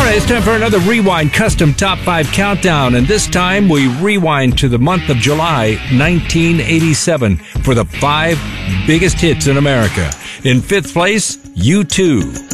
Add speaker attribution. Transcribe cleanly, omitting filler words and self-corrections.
Speaker 1: right, it's time for another Rewind Custom Top 5 Countdown, and this time we rewind to the month of July 1987 for the 5 biggest hits in America. In 5th place, U2.